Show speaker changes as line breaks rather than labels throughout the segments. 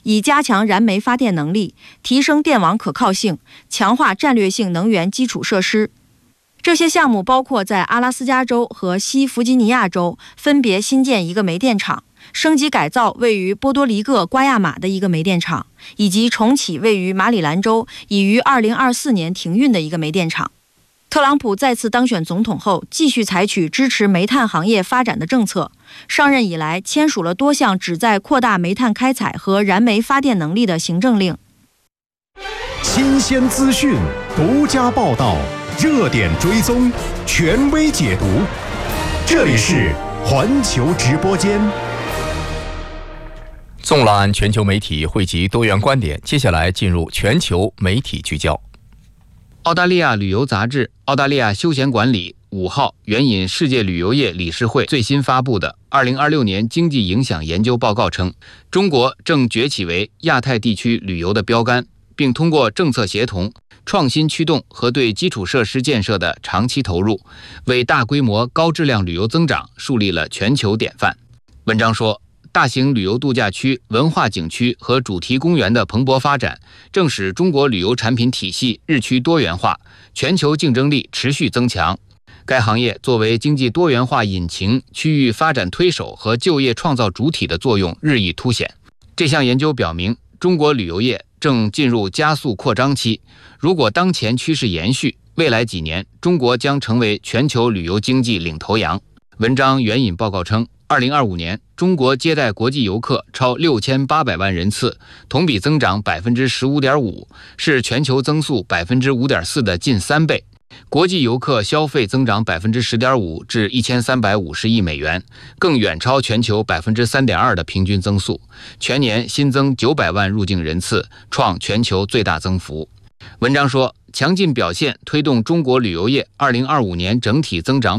以加强燃煤发电能力，提升电网可靠性，强化战略性能源基础设施。这些项目包括在阿拉斯加州和西弗吉尼亚州分别新建一个煤电厂，升级改造位于波多黎各瓜亚马的一个煤电厂，以及重启位于马里兰州已于2024年停运的一个煤电厂。特朗普再次当选总统后，继续采取支持煤炭行业发展的政策。上任以来，签署了多项旨在扩大煤炭开采和燃煤发电能力的行政令。
新鲜资讯，独家报道，热点追踪，权威解读。这里是环球直播间。
纵览全球媒体，汇集多元观点。接下来进入全球媒体聚焦。
澳大利亚旅游杂志《澳大利亚休闲管理》5号援引世界旅游业理事会最新发布的2026年经济影响研究报告称，中国正崛起为亚太地区旅游的标杆，并通过政策协同、创新驱动和对基础设施建设的长期投入，为大规模高质量旅游增长树立了全球典范。文章说，大型旅游度假区、文化景区和主题公园的蓬勃发展，正使中国旅游产品体系日趋多元化，全球竞争力持续增强。该行业作为经济多元化引擎、区域发展推手和就业创造主体的作用日益凸显。这项研究表明，中国旅游业正进入加速扩张期，如果当前趋势延续，未来几年中国将成为全球旅游经济领头羊。文章援引报告称，2025年中国接待国际游客超6800万人次，同比增长 15.5%， 是全球增速 5.4% 的近3倍。国际游客消费增长 10.5% 至1350亿美元，更远超全球 3.2% 的平均增速。全年新增900万入境人次，创全球最大增幅。文章说，强劲表现推动中国旅游业2025年整体增长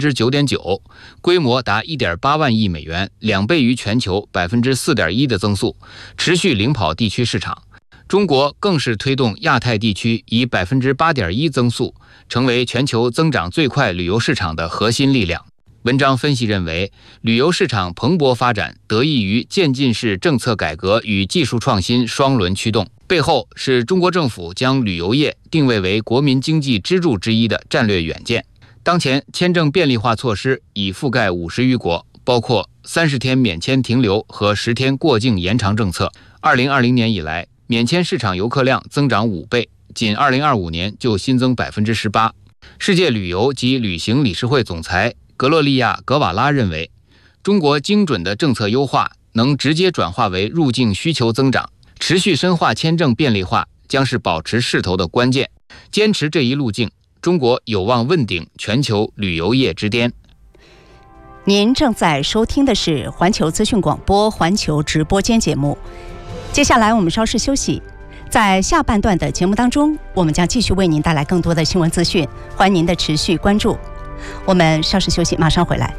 9.9%， 规模达 1.8 万亿美元，2倍于全球 4.1% 的增速，持续领跑地区市场。中国更是推动亚太地区以 8.1% 增速，成为全球增长最快旅游市场的核心力量。文章分析认为，旅游市场蓬勃发展得益于渐进式政策改革与技术创新双轮驱动，背后是中国政府将旅游业定位为国民经济支柱之一的战略远见。当前签证便利化措施已覆盖50余国，包括30天免签停留和10天过境延长政策。2020年以来，免签市场游客量增长5倍，仅2025年就新增 18%。世界旅游及旅行理事会总裁格洛利亚·格瓦拉认为，中国精准的政策优化能直接转化为入境需求增长，持续深化签证便利化将是保持势头的关键。坚持这一路径，中国有望问鼎全球旅游业之巅。
您正在收听的是环球资讯广播环球直播间节目。接下来我们稍事休息，在下半段的节目当中，我们将继续为您带来更多的新闻资讯，欢迎您的持续关注。我们稍事休息，马上回来。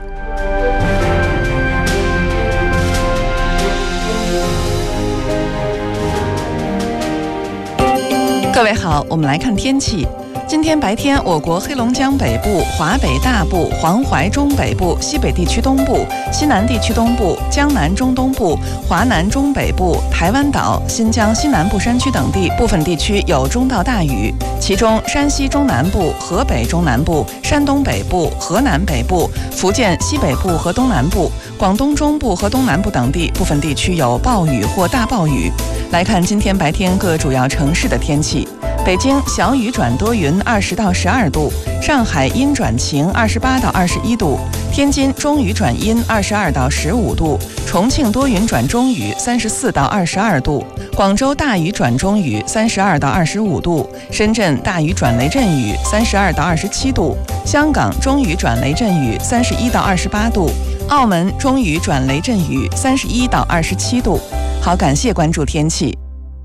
各位好，我们来看天气。今天白天，我国黑龙江北部、华北大部、黄淮中北部、西北地区东部、西南地区东部、江南中东部、华南中北部、台湾岛、新疆西南部山区等地部分地区有中到大雨，其中山西中南部、河北中南部、山东北部、河南北部、福建西北部和东南部、广东中部和东南部等地部分地区有暴雨或大暴雨。来看今天白天各主要城市的天气。北京小雨转多云，20到12度；上海阴转晴，28到21度；天津中雨转阴，22到15度；重庆多云转中雨，34到22度；广州大雨转中雨，32到25度；深圳大雨转雷阵雨，32到27度；香港中雨转雷阵雨，31到28度；澳门中雨转雷阵雨，31到27度。好，感谢关注天气。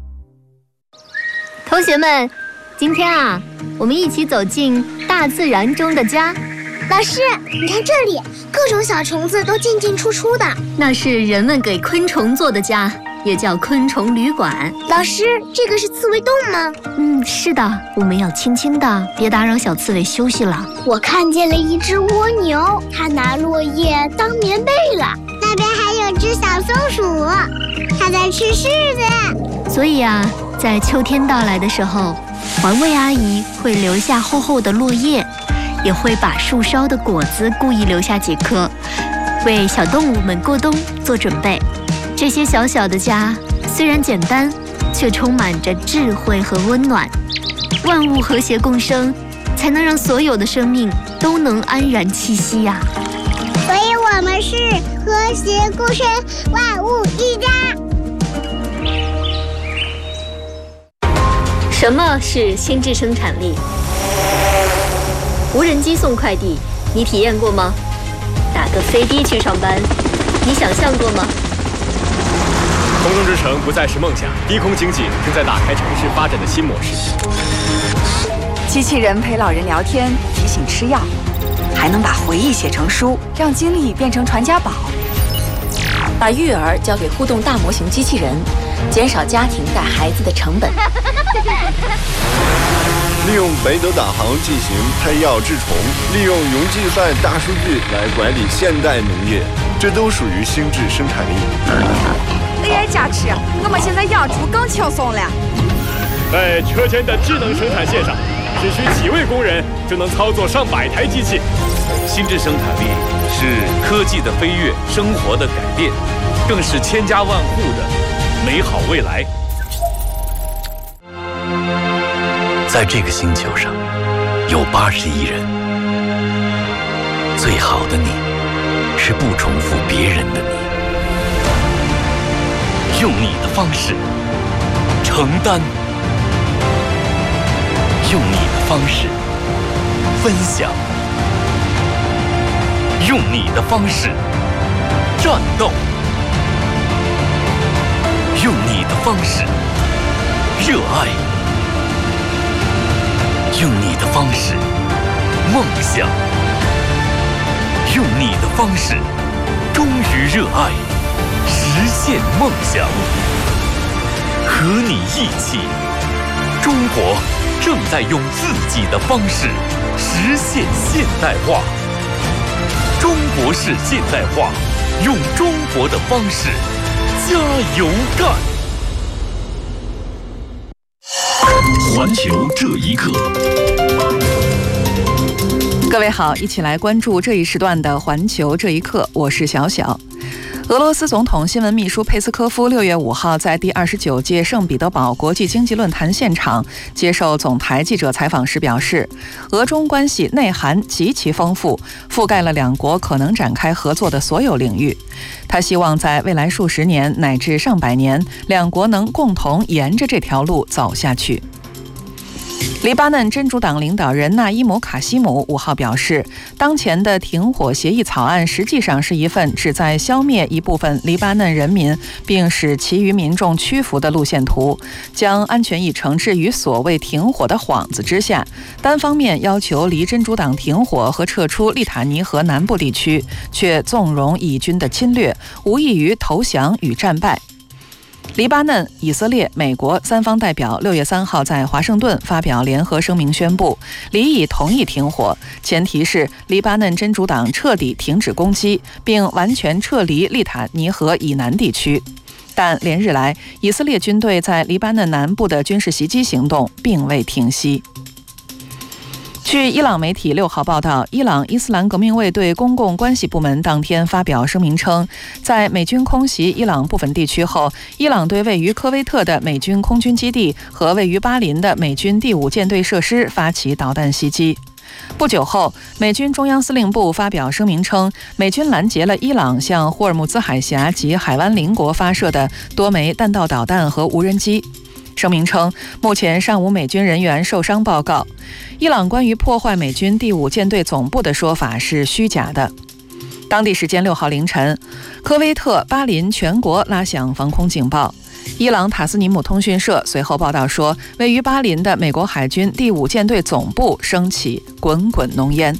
同学们，今天啊，我们一起走进大自然中的家。
老师，你看这里，各种小虫子都进进出出的。
那是人们给昆虫做的家，也叫昆虫旅馆。
老师，这个是刺猬洞吗？
是的，我们要轻轻的，别打扰小刺猬休息了。
我看见了一只蜗牛，它拿落叶当棉被了。
那
那边还有只小松鼠，它在吃柿子。
所以啊，在秋天到来的时候，环卫阿姨会留下厚厚的落叶，也会把树梢的果子故意留下几颗，为小动物们过冬做准备。这些小小的家虽然简单，却充满着智慧和温暖。万物和谐共生，才能让所有的生命都能安然栖息呀。
所以我们是和谐共生，万物一家。
什么是心智生产力？无人机送快递，你体验过吗？打个飞的去上班，你想象过吗？
空中之城不再是梦想，低空经济正在打开城市发展的新模式。
机器人陪老人聊天，提醒吃药，还能把回忆写成书，让经历变成传家宝。
把育儿交给互动大模型机器人，减少家庭带孩子的成本。
利用北斗导航进行配药治虫，利用云计算大数据来管理现代农业，这都属于心智生产力。
AI 加持，我们现在养猪更轻松了。
在车间的智能生产线上，只需几位工人就能操作上百台机器。
心智生产力是科技的飞跃，生活的改变，更是千家万户的美好未来。
在这个星球上，有80亿人。最好的你，是不重复别人的你。用你的方式承担，用你的方式分享，用你的方式战斗，用你的方式热爱，用你的方式梦想，用你的方式忠于热爱，实现梦想。和你一起，中国正在用自己的方式实现现代化。中国式现代化，用中国的方式加油干。环球这一刻。
各位好，一起来关注这一时段的环球这一刻，我是小小。俄罗斯总统新闻秘书佩斯科夫6月5号在第29届圣彼得堡国际经济论坛现场接受总台记者采访时表示，俄中关系内涵极其丰富，覆盖了两国可能展开合作的所有领域。他希望在未来数十年乃至上百年，两国能共同沿着这条路走下去。黎巴嫩真主党领导人纳伊姆·卡西姆5号表示，当前的停火协议草案实际上是一份旨在消灭一部分黎巴嫩人民并使其余民众屈服的路线图，将安全议程置于所谓停火的幌子之下，单方面要求黎真主党停火和撤出利塔尼河南部地区，却纵容以军的侵略，无异于投降与战败。黎巴嫩、以色列、美国三方代表6月3号在华盛顿发表联合声明，宣布黎以同意停火，前提是黎巴嫩真主党彻底停止攻击，并完全撤离利塔尼河以南地区。但连日来，以色列军队在黎巴嫩南部的军事袭击行动并未停息。据伊朗媒体6号报道，伊朗伊斯兰革命卫队公共关系部门当天发表声明称，在美军空袭伊朗部分地区后，伊朗对位于科威特的美军空军基地和位于巴林的美军第5舰队设施发起导弹袭击。不久后，美军中央司令部发表声明称，美军拦截了伊朗向霍尔木兹海峡及海湾邻国发射的多枚弹道导弹和无人机。声明称，目前尚无美军人员受伤报告。伊朗关于破坏美军第5舰队总部的说法是虚假的。当地时间6号凌晨，科威特、巴林全国拉响防空警报。伊朗塔斯尼姆通讯社随后报道说，位于巴林的美国海军第5舰队总部升起滚滚浓烟。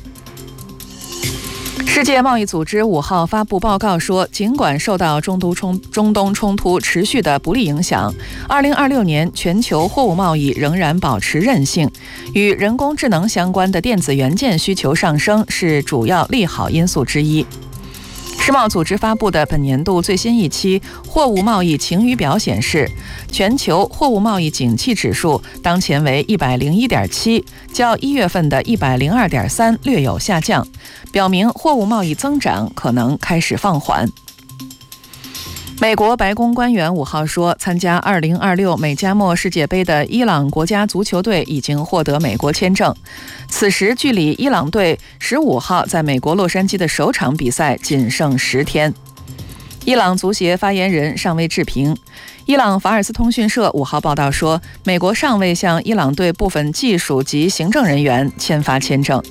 世界贸易组织5号发布报告说，尽管受到中东冲突持续的不利影响，2026年全球货物贸易仍然保持韧性，与人工智能相关的电子元件需求上升是主要利好因素之一。 世贸组织发布的本年度最新一期货物贸易晴雨表显示，全球货物贸易景气指数当前为101.7，较1月份的102.3略有下降，表明货物贸易增长可能开始放缓。美国白宫官员5号说，参加2026美加墨世界杯的伊朗国家足球队已经获得美国签证。此时距离伊朗队15号在美国洛杉矶的首场比赛仅剩10天。伊朗足协发言人尚未置评。伊朗法尔斯通讯社5号报道说，美国尚未向伊朗队部分技术及行政人员签发签证。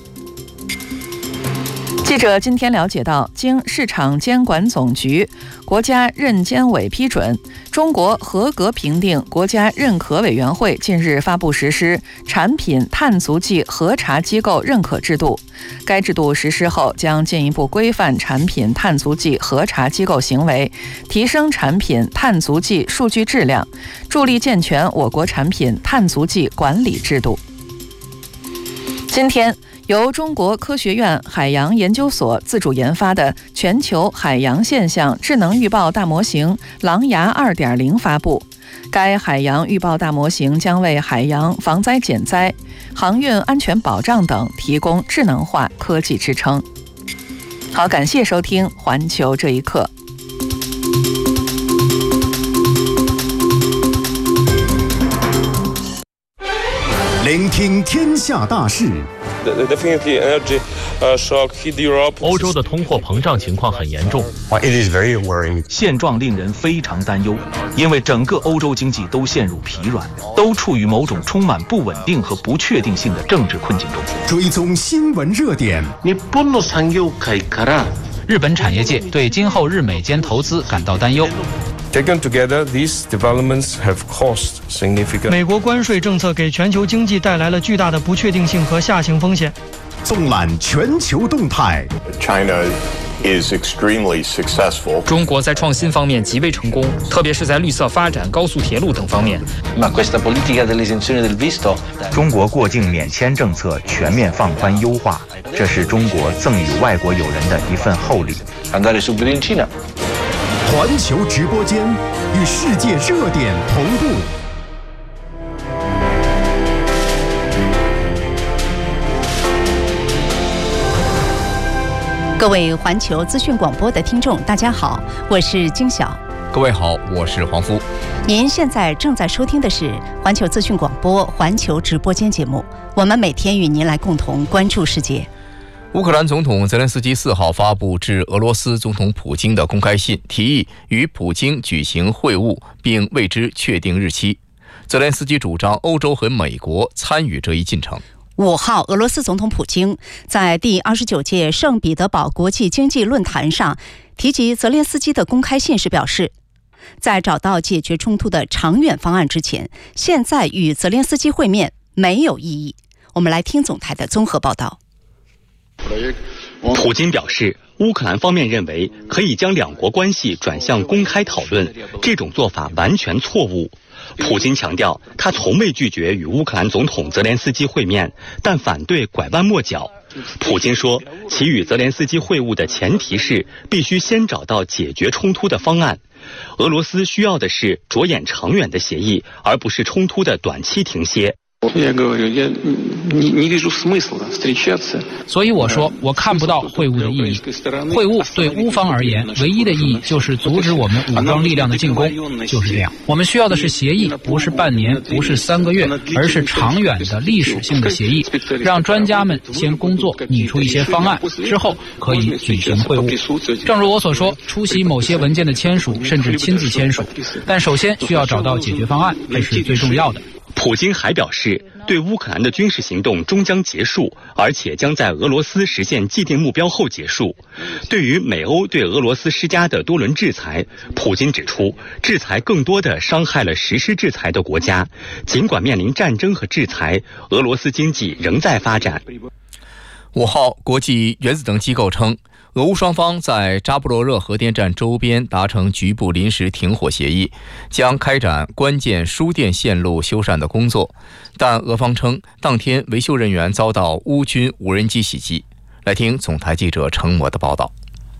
记者今天了解到，经市场监管总局、国家认监委批准，中国合格评定国家认可委员会近日发布实施产品碳足迹核查机构认可制度。该制度实施后，将进一步规范产品碳足迹核查机构行为，提升产品碳足迹数据质量，助力健全我国产品碳足迹管理制度。今天，由中国科学院海洋研究所自主研发的全球海洋现象智能预报大模型狼牙 2.0 发布。该海洋预报大模型将为海洋防灾减灾、航运安全保障等提供智能化科技支撑。好，感谢收听环球这一刻。
聆听天下大事。
欧洲的通货膨胀情况很严重，现状令人非常担忧，因为整个欧洲经济都陷入疲软，都处于某种充满不稳定和不确定性的政治困境中。
追踪新闻热点。
日本产业界对今后日美间投资感到担忧。
美国关税政策给全球经济带来了巨大的不确定性和下行风险。
纵览全球动态。
中国在创新方面极为成功，特别是在绿色发展、高速铁路等方面。
中国过境免签政策全面放宽优化，这是中国赠予外国友人的一份厚礼。
环球直播间与世界热点同步。
各位环球资讯广播的听众，大家好，我是金晓。
各位好，我是黄夫。
您现在正在收听的是环球资讯广播环球直播间节目，我们每天与您来共同关注世界。
乌克兰总统泽连斯基4号发布致俄罗斯总统普京的公开信，提议与普京举行会晤，并为之确定日期。泽连斯基主张欧洲和美国参与这一进程。
5号，俄罗斯总统普京在第29届圣彼得堡国际经济论坛上提及泽连斯基的公开信时表示，在找到解决冲突的长远方案之前，现在与泽连斯基会面没有意义。我们来听总台的综合报道。
普京表示，乌克兰方面认为可以将两国关系转向公开讨论，这种做法完全错误。普京强调，他从未拒绝与乌克兰总统泽连斯基会面，但反对拐弯抹角。普京说，其与泽连斯基会晤的前提是必须先找到解决冲突的方案。俄罗斯需要的是着眼长远的协议，而不是冲突的短期停歇。
所以我说，我看不到会晤的意义。会晤对乌方而言，唯一的意义就是阻止我们武装力量的进攻，就是这样。我们需要的是协议，不是半年，不是3个月，而是长远的历史性的协议。让专家们先工作，拟出一些方案，之后可以举行会晤。正如我所说，出席某些文件的签署，甚至亲自签署，但首先需要找到解决方案，这是最重要的。
普京还表示，对乌克兰的军事行动终将结束，而且将在俄罗斯实现既定目标后结束。对于美欧对俄罗斯施加的多轮制裁，普京指出，制裁更多的伤害了实施制裁的国家。尽管面临战争和制裁，俄罗斯经济仍在发展。
5号，国际原子能机构称，俄乌双方在扎波罗热核电站周边达成局部临时停火协议，将开展关键输电线路修缮的工作，但俄方称当天维修人员遭到乌军无人机袭击。来听总台记者程模的报道。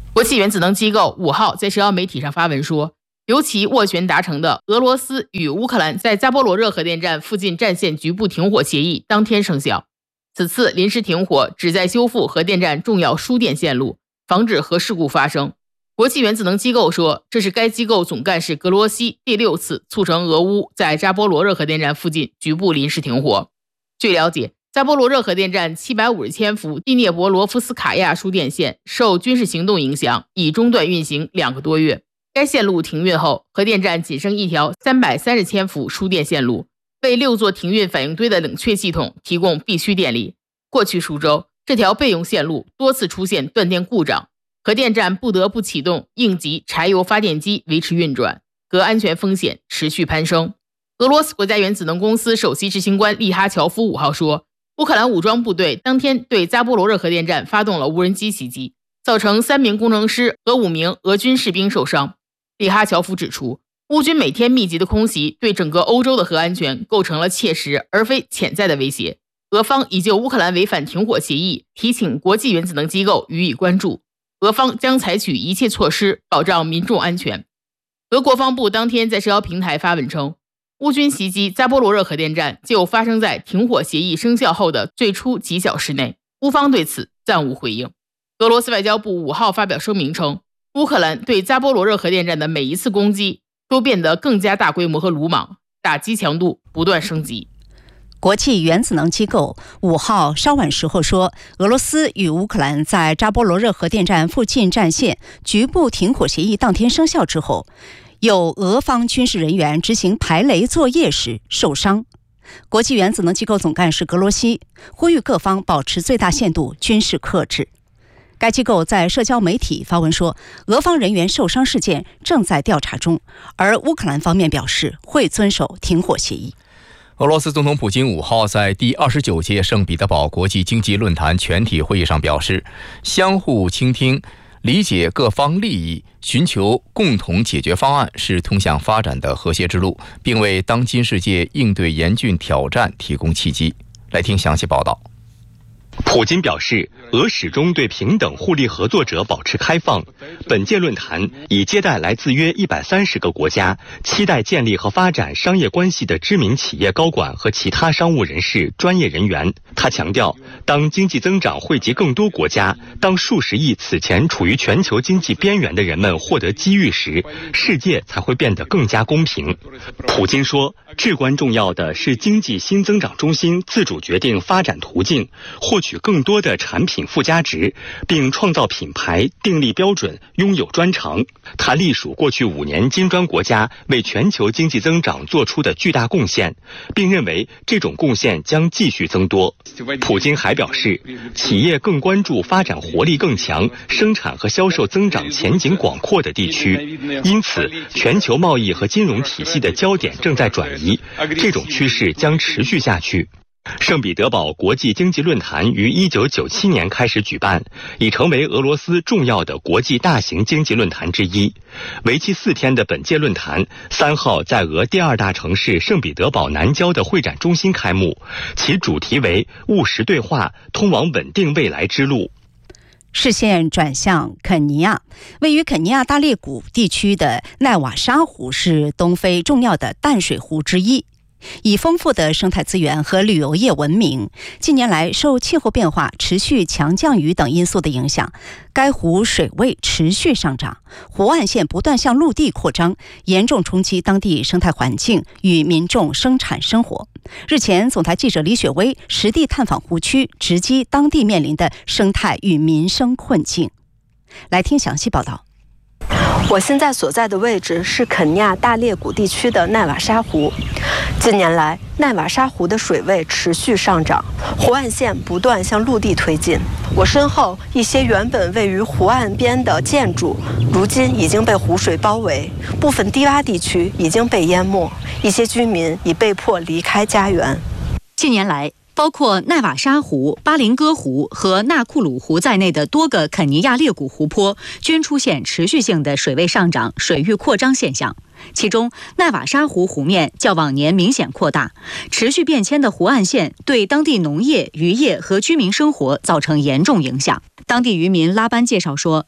国际原子能机构5号在社交媒体上发文说，由其斡旋达成的俄罗斯与乌克兰在扎波罗热核电站附近战线局部停火协议当天生效。此次临时停火旨在修复核电站重要输电线路，防止核事故发生。国际原子能机构说，这是该机构总干事格罗西第6次促成俄乌在扎波罗热核电站附近局部临时停火。据了解，扎波罗热核电站750千伏第聂伯罗夫斯卡亚输电线受军事行动影响，已中断运行2个多月。该线路停运后，核电站仅剩一条330千伏输电线路，为6座停运反应堆的冷却系统提供必需电力。过去数周，这条备用线路多次出现断电故障，核电站不得不启动应急柴油发电机维持运转，核安全风险持续攀升。俄罗斯国家原子能公司首席执行官利哈乔夫5号说，乌克兰武装部队当天对扎波罗热核电站发动了无人机袭击，造成3名工程师和5名俄军士兵受伤。利哈乔夫指出，乌军每天密集的空袭对整个欧洲的核安全构成了切实而非潜在的威胁。俄方已就乌克兰违反停火协议提请国际原子能机构予以关注，俄方将采取一切措施保障民众安全。俄国防部当天在社交平台发文称，乌军袭击扎波罗热核电站就发生在停火协议生效后的最初几小时内，乌方对此暂无回应。俄罗斯外交部5号发表声明称，乌克兰对扎波罗热核电站的每一次攻击都变得更加大规模和鲁莽，打击强度不断升级。
国际原子能机构5号稍晚时候说，俄罗斯与乌克兰在扎波罗热核电站附近战线局部停火协议当天生效之后，有俄方军事人员执行排雷作业时受伤。国际原子能机构总干事格罗西呼吁各方保持最大限度军事克制。该机构在社交媒体发文说，俄方人员受伤事件正在调查中，而乌克兰方面表示会遵守停火协议。
俄罗斯总统普京5号在第29届圣彼得堡国际经济论坛全体会议上表示，相互倾听、理解各方利益，寻求共同解决方案是通向发展的和谐之路，并为当今世界应对严峻挑战提供契机。来听详细报道。
普京表示，俄始终对平等互利合作者保持开放。本届论坛已接待来自约130个国家，期待建立和发展商业关系的知名企业高管和其他商务人士、专业人员。他强调，当经济增长惠及更多国家，当数十亿此前处于全球经济边缘的人们获得机遇时，世界才会变得更加公平。普京说，至关重要的是经济新增长中心自主决定发展途径，获取更多的产品附加值，并创造品牌、订立标准、拥有专长。他隶属过去5年金砖国家为全球经济增长做出的巨大贡献，并认为这种贡献将继续增多。普京还表示，企业更关注发展活力更强、生产和销售增长前景广阔的地区，因此全球贸易和金融体系的焦点正在转移，这种趋势将持续下去。圣彼得堡国际经济论坛于1997年开始举办，已成为俄罗斯重要的国际大型经济论坛之一。为期4天的本届论坛3号在俄第2大城市圣彼得堡南郊的会展中心开幕，其主题为务实对话，通往稳定未来之路。
视线转向肯尼亚，位于肯尼亚大裂谷地区的奈瓦沙湖是东非重要的淡水湖之一，以丰富的生态资源和旅游业闻名。近年来，受气候变化、持续强降雨等因素的影响，该湖水位持续上涨，湖岸线不断向陆地扩张，严重冲击当地生态环境与民众生产生活。日前，总台记者李雪薇实地探访湖区，直击当地面临的生态与民生困境。来听详细报道。
我现在所在的位置是肯尼亚大裂谷地区的奈瓦沙湖。近年来，奈瓦沙湖的水位持续上涨，湖岸线不断向陆地推进。我身后一些原本位于湖岸边的建筑，如今已经被湖水包围，部分低洼地区已经被淹没，一些居民已被迫离开家园。
近年来，包括奈瓦沙湖、巴林戈湖和纳库鲁湖在内的多个肯尼亚裂谷湖泊均出现持续性的水位上涨、水域扩张现象。其中，奈瓦沙湖湖面较往年明显扩大，持续变迁的湖岸线对当地农业、渔业和居民生活造成严重影响。当地渔民拉班介绍说，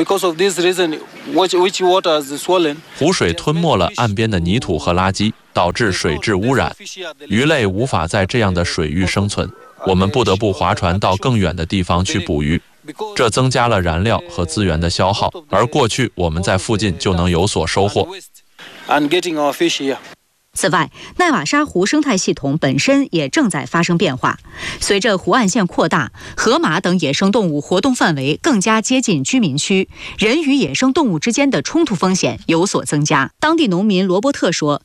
湖水吞没了岸边的泥土和垃圾，导致水质污染，鱼类无法在这样的水域生存，我们不得不划船到更远的地方去捕鱼，这增加了燃料和资源的消耗，而过去我们在附近就能有所收获。
此外，奈瓦沙湖生态系统本身也正在发生变化。随着湖岸线扩大，河马等野生动物活动范围更加接近居民区，人与野生动物之间的冲突风险有所增加。当地农民罗伯特说：“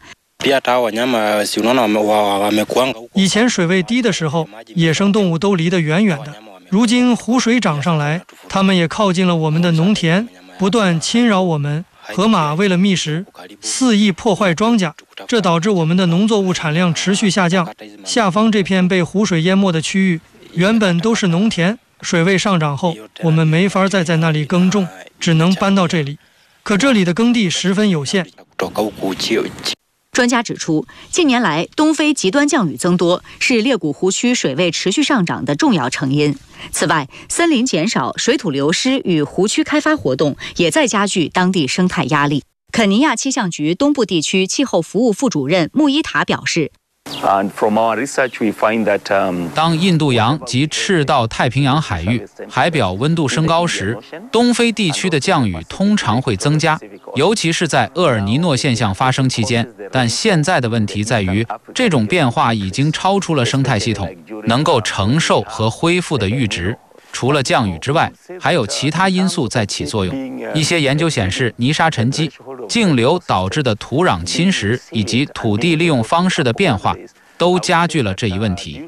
以前水位低的时候，野生动物都离得远远的。如今湖水涨上来，它们也靠近了我们的农田，不断侵扰我们。河马为了觅食，肆意破坏庄稼，这导致我们的农作物产量持续下降。下方这片被湖水淹没的区域，原本都是农田，水位上涨后，我们没法再在那里耕种，只能搬到这里。可这里的耕地十分有限。”
专家指出，近年来东非极端降雨增多是猎谷湖区水位持续上涨的重要成因。此外，森林减少、水土流失与湖区开发活动也在加剧当地生态压力。肯尼亚气象局东部地区气候服务副主任穆伊塔表示，
当印度洋及赤道太平洋海域海表温度升高时，东非地区的降雨通常会增加，尤其是在厄尔尼诺现象发生期间。但现在的问题在于，这种变化已经超出了生态系统能够承受和恢复的阈值。除了降雨之外，还有其他因素在起作用。一些研究显示，泥沙沉积、径流导致的土壤侵蚀以及土地利用方式的变化，都加剧了这一问题。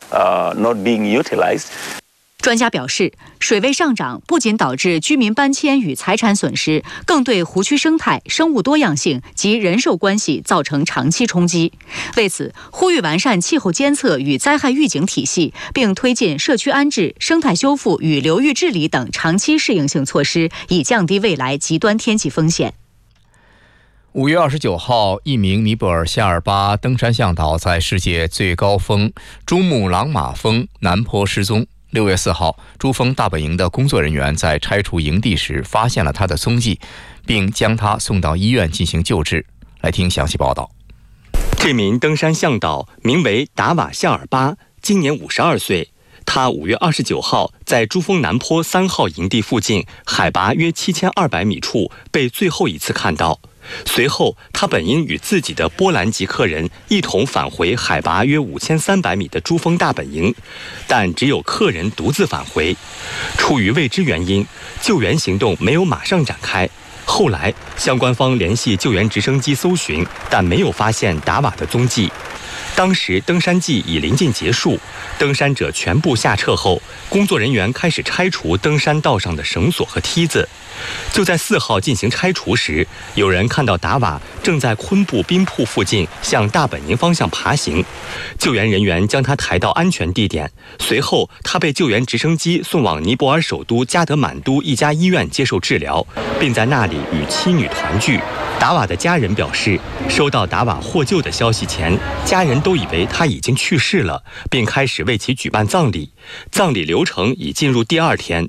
专家表示，水位上涨不仅导致居民搬迁与财产损失，更对湖区生态、生物多样性及人兽关系造成长期冲击。为此，呼吁完善气候监测与灾害预警体系，并推进社区安置、生态修复与流域治理等长期适应性措施，以降低未来极端天气风险。
5月29号，一名尼泊尔夏尔巴登山向导在世界最高峰珠穆朗玛峰南坡失踪。6月4号，珠峰大本营的工作人员在拆除营地时发现了他的踪迹，并将他送到医院进行救治。来听详细报道。
这名登山向导名为达瓦夏尔巴，今年52岁。他5月29号在珠峰南坡3号营地附近，海拔约7200米处被最后一次看到。随后，他本应与自己的波兰籍客人一同返回海拔约5300米的珠峰大本营，但只有客人独自返回。出于未知原因，救援行动没有马上展开。后来，相关方联系救援直升机搜寻，但没有发现达瓦的踪迹。当时登山季已临近结束，登山者全部下撤后，工作人员开始拆除登山道上的绳索和梯子。就在4号进行拆除时，有人看到达瓦正在昆布冰瀑附近向大本营方向爬行，救援人员将他抬到安全地点。随后，他被救援直升机送往尼泊尔首都加德满都一家医院接受治疗，并在那里与妻女团聚。达瓦的家人表示，收到达瓦获救的消息前，家人都以为他已经去世了，并开始为其举办葬礼。葬礼流程已进入第2天。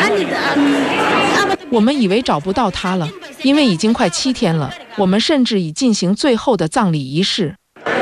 我们以为找不到他了，因为已经快7天了。我们甚至已进行最后的葬礼仪式。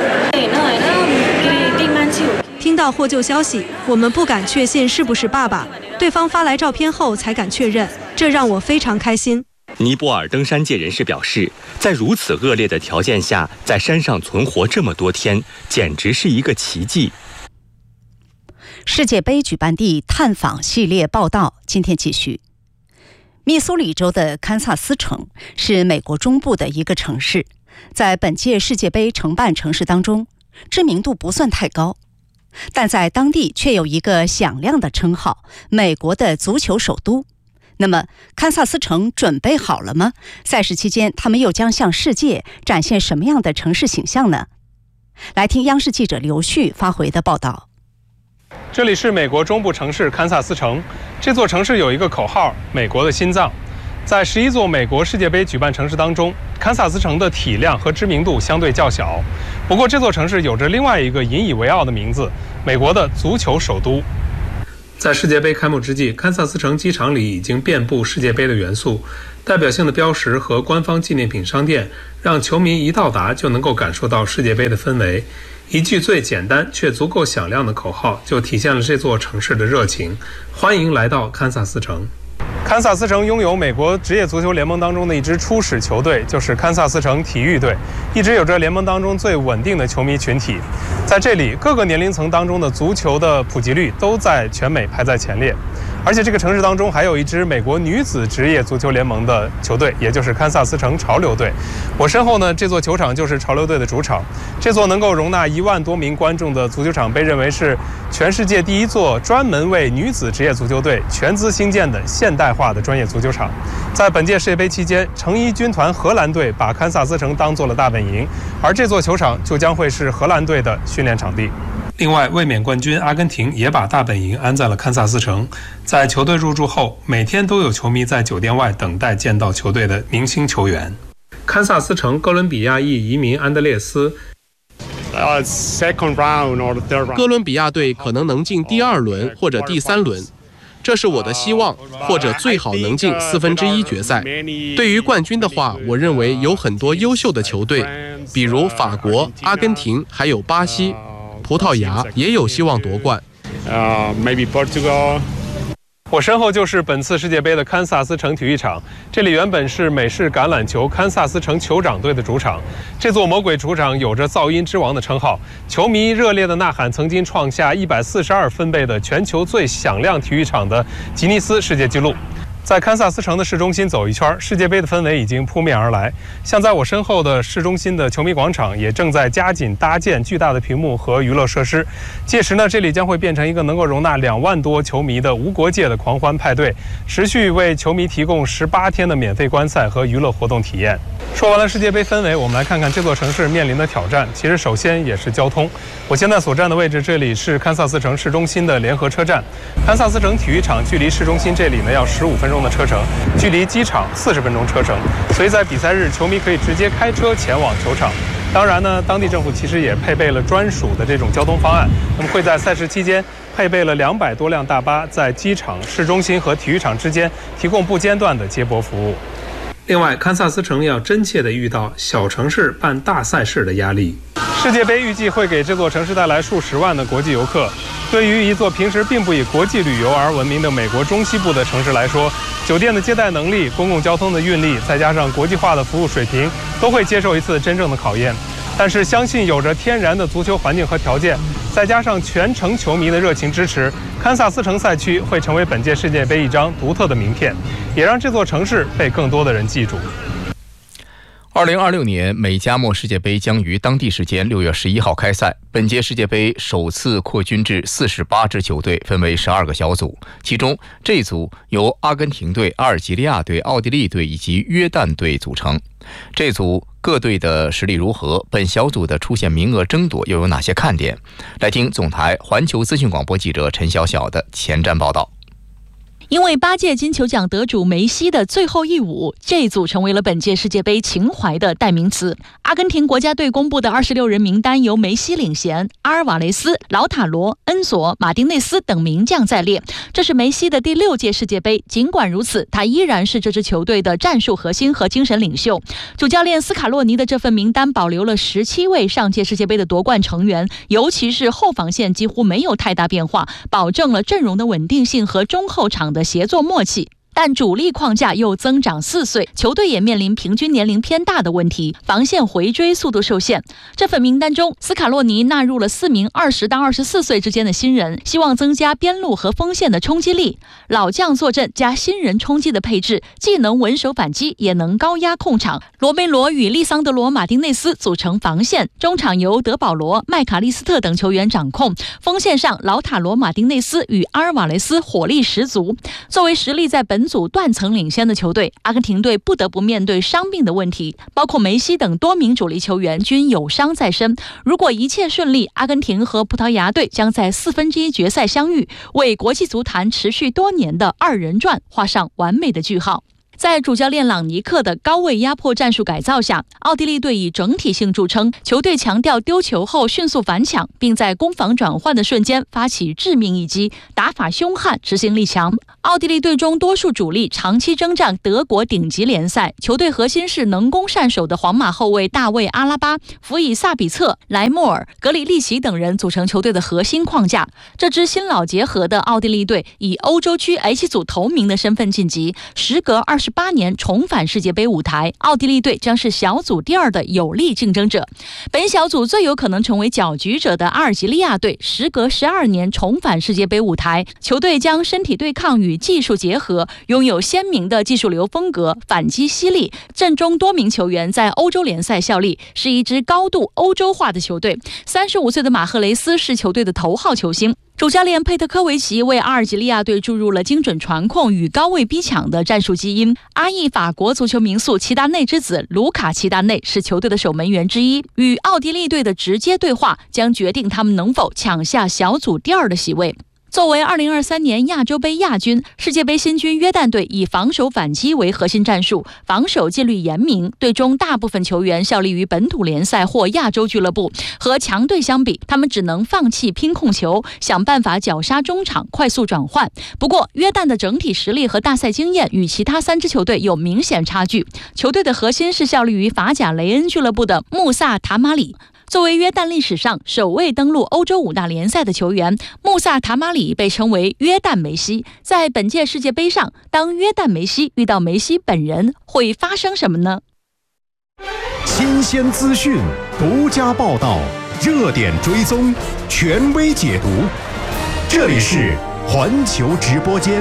听到获救消息，我们不敢确信是不是爸爸，对方发来照片后才敢确认，这让我非常开心。
尼泊尔登山界人士表示，在如此恶劣的条件下，在山上存活这么多天，简直是一个奇迹。
世界杯举办地探访系列报道今天继续。密苏里州的堪萨斯城是美国中部的一个城市，在本届世界杯承办城市当中，知名度不算太高，但在当地却有一个响亮的称号——美国的足球首都。那么，堪萨斯城准备好了吗？赛事期间，他们又将向世界展现什么样的城市形象呢？来听央视记者刘旭发回的报道。
这里是美国中部城市堪萨斯城，这座城市有一个口号“美国的心脏”。在11座美国世界杯举办城市当中，堪萨斯城的体量和知名度相对较小。不过，这座城市有着另外一个引以为傲的名字——美国的足球首都。 在世界杯开幕之际，堪萨斯城机场里已经遍布世界杯的元素，代表性的标识和官方纪念品商店，让球迷一到达就能够感受到世界杯的氛围。一句最简单却足够响亮的口号，就体现了这座城市的热情。欢迎来到堪萨斯城。堪萨斯城拥有美国职业足球联盟当中的一支初始球队，就是堪萨斯城体育队，一直有着联盟当中最稳定的球迷群体。在这里，各个年龄层当中的足球的普及率都在全美排在前列。而且这个城市当中还有一支美国女子职业足球联盟的球队，也就是堪萨斯城潮流队。我身后呢，这座球场就是潮流队的主场。这座能够容纳1万多名观众的足球场被认为是全世界第一座专门为女子职业足球队全资兴建的现代化的专业足球场。在本届世界杯期间，成衣军团荷兰队把堪萨斯城当作了大本营，而这座球场就将会是荷兰队的训练场地。另外，卫冕冠军阿根廷也把大本营安在了堪萨斯城。在球队入驻后，每天都有球迷在酒店外等待见到球队的明星球员。堪萨斯城哥伦比亚裔移民安德烈斯，
哥伦比亚队可能能进第2轮或者第3轮，这是我的希望，或者最好能进1/4决赛。对于冠军的话，我认为有很多优秀的球队，比如法国、阿根廷，还有巴西、葡萄牙也有希望夺冠。
我身后就是本次世界杯的堪萨斯城体育场，这里原本是美式橄榄球堪萨斯城酋长队的主场。这座魔鬼主场有着噪音之王的称号，球迷热烈的呐喊曾经创下142分贝的全球最响亮体育场的吉尼斯世界纪录。在堪萨斯城的市中心走一圈，世界杯的氛围已经扑面而来。像在我身后的市中心的球迷广场，也正在加紧搭建巨大的屏幕和娱乐设施。届时呢，这里将会变成一个能够容纳2万多球迷的无国界的狂欢派对，持续为球迷提供18天的免费观赛和娱乐活动体验。说完了世界杯氛围，我们来看看这座城市面临的挑战。其实首先也是交通。我现在所站的位置，这里是堪萨斯城市中心的联合车站。堪萨斯城体育场距离市中心这里呢要15分钟的车程，距离机场40分钟车程，所以在比赛日，球迷可以直接开车前往球场。当然呢，当地政府其实也配备了专属的这种交通方案，那么会在赛事期间配备了200多辆大巴，在机场、市中心和体育场之间提供不间断的接驳服务。另外，堪萨斯城要真切地遇到小城市办大赛事的压力。世界杯预计会给这座城市带来数十万的国际游客。对于一座平时并不以国际旅游而闻名的美国中西部的城市来说，酒店的接待能力、公共交通的运力，再加上国际化的服务水平，都会接受一次真正的考验。但是相信有着天然的足球环境和条件，再加上全城球迷的热情支持，堪萨斯城赛区会成为本届世界杯一张独特的名片，也让这座城市被更多的人记住。
2026年美加墨世界杯将于当地时间6月11号开赛。本届世界杯首次扩军至48支球队，分为12个小组，其中这一组由阿根廷队、阿尔及利亚队、奥地利队以及约旦队组成。这组各队的实力如何？本小组的出线名额争夺又有哪些看点？来听总台环球资讯广播记者陈晓晓的前瞻报道。
因为8届金球奖得主梅西的最后一舞，这一组成为了本届世界杯情怀的代名词。阿根廷国家队公布的26人名单由梅西领衔，阿尔瓦雷斯、劳塔罗、恩索、马丁内斯等名将在列。这是梅西的第6届世界杯，尽管如此，他依然是这支球队的战术核心和精神领袖。主教练斯卡洛尼的这份名单保留了17位上届世界杯的夺冠成员，尤其是后防线几乎没有太大变化，保证了阵容的稳定性和中后场的协作默契。但主力框架又增长4岁，球队也面临平均年龄偏大的问题，防线回追速度受限。这份名单中，斯卡洛尼纳入了4名20到24岁之间的新人，希望增加边路和锋线的冲击力。老将坐镇加新人冲击的配置，既能稳守反击，也能高压控场。罗梅罗与利桑德罗·马丁内斯组成防线，中场由德保罗、麦卡利斯特等球员掌控，锋线上劳塔罗·马丁内斯与阿尔瓦雷斯火力十足。作为实力在本组断层领先的球队，阿根廷队不得不面对伤病的问题，包括梅西等多名主力球员均有伤在身。如果一切顺利，阿根廷和葡萄牙队将在1/4决赛相遇，为国际足坛持续多年的2人转画上完美的句号。 在主教练朗尼克的高位压迫战术改造下，奥地利队以整体性著称。球队强调丢球后迅速反抢，并在攻防转换的瞬间发起致命一击，打法凶悍，执行力强。奥地利队中多数主力长期征战德国顶级联赛，球队核心是能攻善守的皇马后卫大卫·阿拉巴、辅以萨比策、莱莫尔、格里利奇等人组成球队的核心框架。这支新老结合的奥地利队以欧洲区 H 组头名的身份晋级，时隔28年重返世界杯舞台，奥地利队将是小组第2的有力竞争者。本小组最有可能成为搅局者的阿尔及利亚队，时隔12年重返世界杯舞台，球队将身体对抗与技术结合，拥有鲜明的技术流风格，反击犀利，阵中多名球员在欧洲联赛效力，是一支高度欧洲化的球队。35岁的马赫雷斯是球队的头号球星。主教练佩特科维奇为阿尔及利亚队注入了精准传控与高位逼抢的战术基因。阿裔法国足球名宿齐达内之子卢卡·齐达内是球队的守门员之一，与奥地利队的直接对话将决定他们能否抢下小组第2的席位。作为2023年亚洲杯亚军，世界杯新军约旦队以防守反击为核心战术，防守纪律严明，队中大部分球员效力于本土联赛或亚洲俱乐部。和强队相比，他们只能放弃拼控球，想办法绞杀中场，快速转换。不过，约旦的整体实力和大赛经验与其他3支球队有明显差距。球队的核心是效力于法甲雷恩俱乐部的穆萨·塔马里。作为约旦历史上首位登陆欧洲5大联赛的球员，穆萨·塔马里被称为约旦梅西。在本届世界杯上，当约旦梅西遇到梅西本人，会发生什么呢？
新鲜资讯，独家报道，热点追踪，权威解读。这里是环球直播间。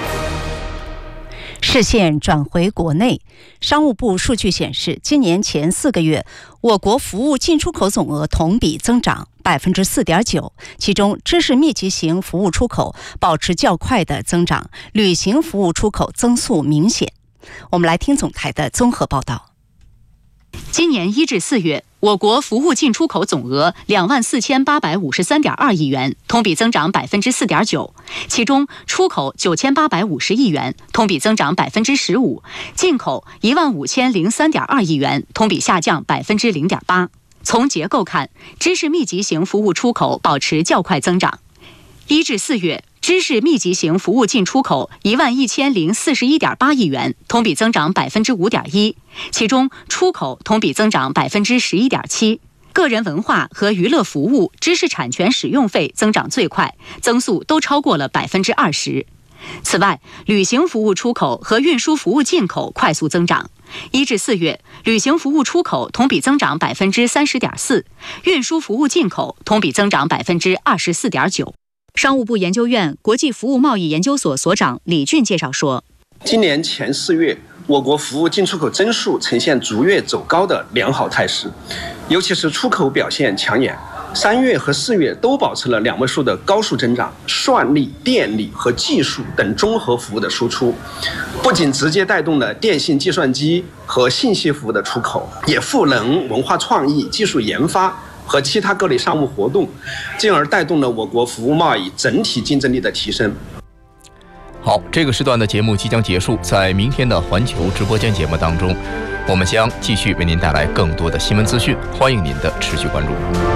视线转回国内，商务部数据显示，今年前4个月，我国服务进出口总额同比增长4.9%，其中知识密集型服务出口保持较快的增长，旅行服务出口增速明显。我们来听总台的综合报道。
今年1至4月，我国服务进出口总额24853.2亿元，同比增长4.9%，其中出口9850亿元，同比增长15%，进口15003.2亿元，同比下降0.8%。从结构看，知识密集型服务出口保持较快增长。1至4月，知识密集型服务进出口11041.8亿元，同比增长5.1%，其中出口同比增长11.7%。个人文化和娱乐服务、知识产权使用费增长最快，增速都超过了20%。此外，旅行服务出口和运输服务进口快速增长。1至4月，旅行服务出口同比增长30.4%，运输服务进口同比增长24.9%。商务部研究院国际服务贸易研究所所长李俊介绍说，
今年前4月，我国服务进出口增速呈现逐月走高的良好态势，尤其是出口表现抢眼，3月和4月都保持了2位数的高速增长，算力、电力和技术等综合服务的输出，不仅直接带动了电信、计算机和信息服务的出口，也赋能文化创意、技术研发和其他各类商务活动，进而带动了我国服务贸易整体竞争力的提升。
好，这个时段的节目即将结束，在明天的环球直播间节目当中，我们将继续为您带来更多的新闻资讯，欢迎您的持续关注。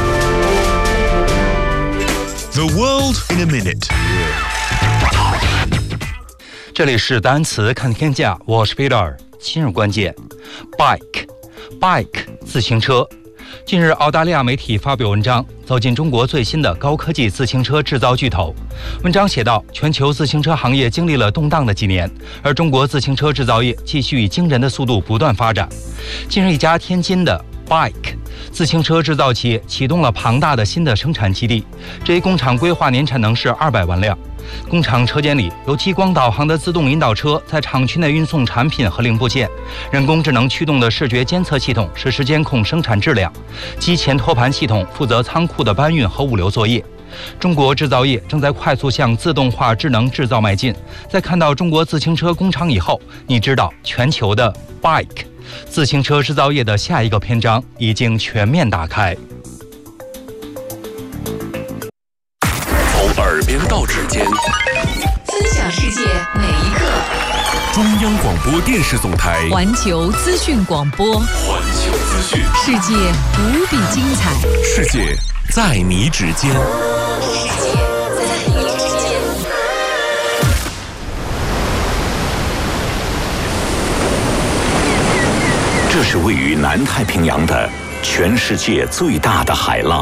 The world in a minute。
这里是单词看天下，我是 Peter。今日关键 ，bike 自行车。近日，澳大利亚媒体发表文章，走进中国最新的高科技自行车制造巨头。文章写道，全球自行车行业经历了动荡的几年，而中国自行车制造业继续以惊人的速度不断发展。近日，一家天津的 bike 自行车制造企业启动了庞大的新的生产基地，这一工厂规划年产能是200万辆。工厂车间里有激光导航的自动引导车在厂区内运送产品和零部件，人工智能驱动的视觉监测系统实时监控生产质量，机前托盘系统负责仓库的搬运和物流作业。中国制造业正在快速向自动化智能制造迈进。在看到中国自行车工厂以后，你知道全球的 bike 自行车制造业的下一个篇章已经全面打开。
从耳边到指尖，
分享世界每一刻。
中央广播电视总台
环球资讯广播，
环球资讯，
世界无比精彩，
世界在你指尖。这是位于南太平洋的全世界最大的海浪